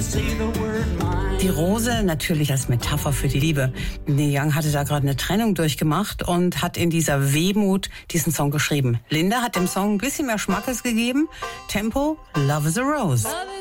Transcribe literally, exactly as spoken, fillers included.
Die Rose natürlich als Metapher für die Liebe. Neil Young hatte da gerade eine Trennung durchgemacht und hat in dieser Wehmut diesen Song geschrieben. Linda hat dem Song ein bisschen mehr Schmackes gegeben. Tempo, Love is a Rose.